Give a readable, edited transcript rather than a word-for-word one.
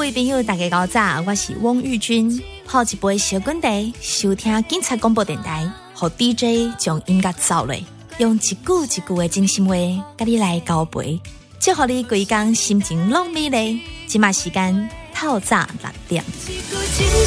位朋友大家好早，我是汪玉君，泡一杯小滚茶，收听警察广播电台，和 DJ 将音乐走嘞，用一句一句的真心话，跟你来交陪，祝福你规工心情拢美丽。今嘛时间透早6点。